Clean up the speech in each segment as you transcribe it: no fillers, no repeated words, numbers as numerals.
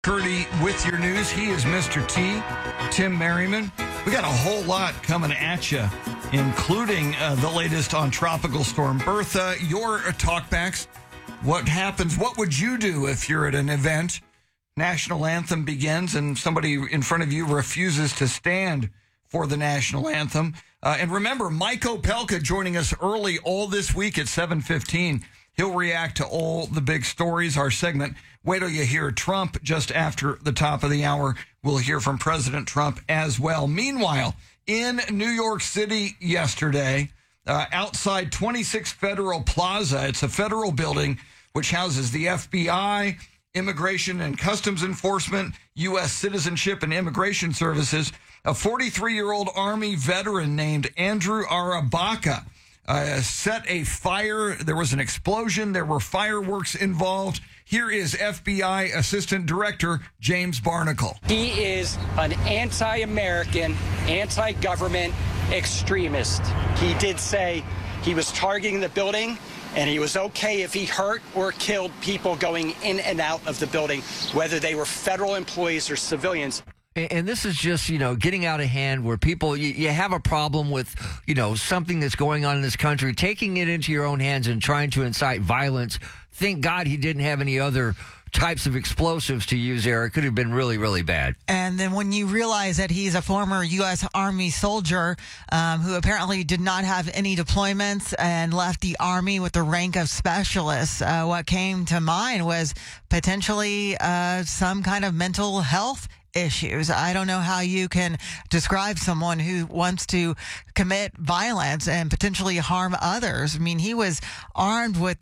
Curdy with your news. He is Mr. T, Tim Merriman. We got a whole lot coming at you, including the latest on Tropical Storm Bertha. Your talkbacks. What happens? What would you do if you're at an event? National anthem begins and somebody in front of you refuses to stand for the national anthem. And remember, Mike Opelka joining us early all this week at 7:15. He'll react to all the big stories. Our segment, wait till you hear Trump, just after the top of the hour. We'll hear from President Trump as well. Meanwhile, in New York City yesterday, outside 26 Federal Plaza, it's a federal building which houses the FBI, Immigration and Customs Enforcement, U.S. Citizenship and Immigration Services. A 43-year-old Army veteran named Andrew Arabaka set a fire. There was an explosion. There were fireworks involved. Here is FBI Assistant Director James Barnacle. He is an anti-American, anti-government extremist. He did say he was targeting the building, and he was okay if he hurt or killed people going in and out of the building, whether they were federal employees or civilians. And this is just, getting out of hand where people, you have a problem with, something that's going on in this country, taking it into your own hands and trying to incite violence. Thank God he didn't have any other types of explosives to use there. It could have been really, really bad. And then when you realize that he's a former U.S. Army soldier who apparently did not have any deployments and left the Army with the rank of specialist, what came to mind was potentially some kind of mental health issues. I don't know how you can describe someone who wants to commit violence and potentially harm others. I mean, he was armed with,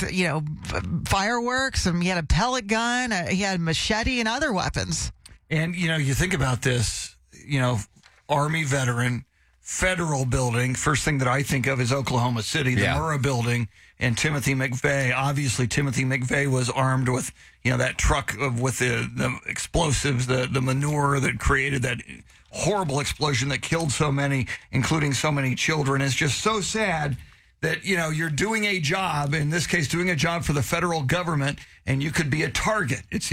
fireworks, and he had a pellet gun, he had a machete and other weapons. And, you think about this, Army veteran, federal building. First thing that I think of is Oklahoma City, the Murrah building, and Timothy McVeigh. Obviously, Timothy McVeigh was armed with, that truck with the explosives, the manure that created that horrible explosion that killed so many, including so many children. It's just so sad that, you're doing a job, in this case, doing a job for the federal government, and you could be a target. It's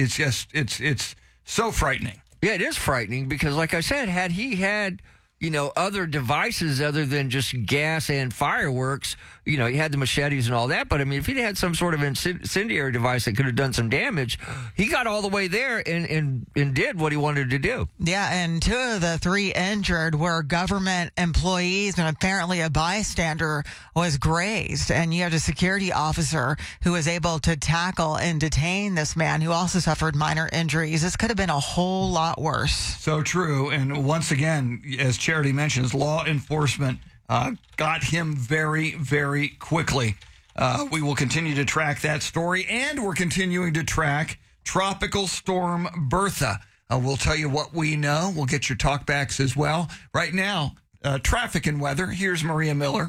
so frightening. Yeah, it is frightening because, like I said, had he had other devices other than just gas and fireworks, he had the machetes and all that. But, if he'd had some sort of incendiary device that could have done some damage, he got all the way there and did what he wanted to do. Yeah, and 2 of the 3 injured were government employees, and apparently a bystander was grazed. And you have a security officer who was able to tackle and detain this man who also suffered minor injuries. This could have been a whole lot worse. So true. And once again, as Charity mentions, law enforcement got him very, very quickly. We will continue to track that story, and we're continuing to track Tropical Storm Bertha. We'll tell you what we know. We'll get your talkbacks as well. Right now, traffic and weather. Here's Maria Miller.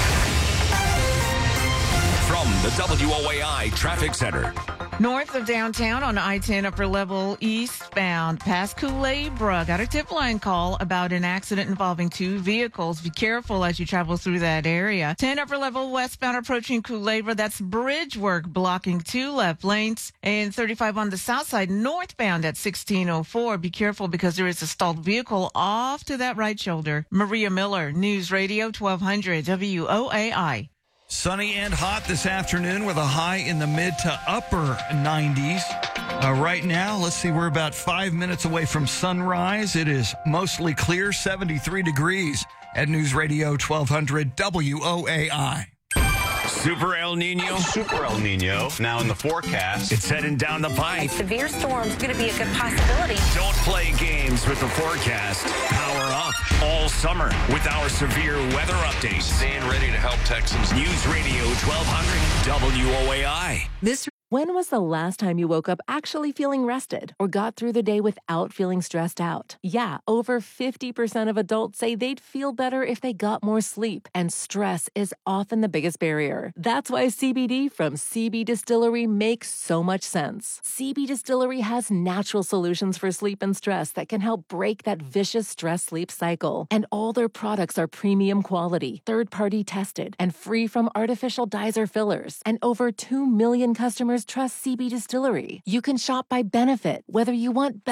From the WOAI Traffic Center. North of downtown on I-10 upper level eastbound past Culebra. Got a tip line call about an accident involving 2 vehicles. Be careful as you travel through that area. 10 upper level westbound approaching Culebra. That's bridge work blocking 2 left lanes. And 35 on the south side northbound at 1604. Be careful because there is a stalled vehicle off to that right shoulder. Maria Miller, News Radio 1200 WOAI. Sunny and hot this afternoon with a high in the mid to upper 90s. Right now, let's see, we're about 5 minutes away from sunrise. It is mostly clear, 73 degrees at News Radio 1200 WOAI. Super El Nino. Super El Nino now in the forecast. It's heading down the pipe. Severe storms going to be a good possibility. Don't play games with the forecast. Power up all summer with our severe weather updates. Stand ready to help Texans. News Radio 1200 WOAI. When was the last time you woke up actually feeling rested or got through the day without feeling stressed out? Yeah, over 50% of adults say they'd feel better if they got more sleep, and stress is often the biggest barrier. That's why CBD from CB Distillery makes so much sense. CB Distillery has natural solutions for sleep and stress that can help break that vicious stress-sleep cycle. And all their products are premium quality, third-party tested, and free from artificial dyes or fillers. And over 2 million customers trust CB Distillery. You can shop by benefit, whether you want